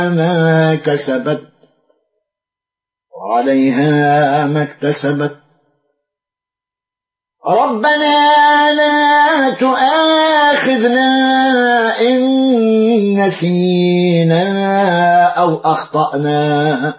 ما كسبت وعليها ما اكتسبت. ربنا لا تؤاخذنا إن نسينا أو أخطأنا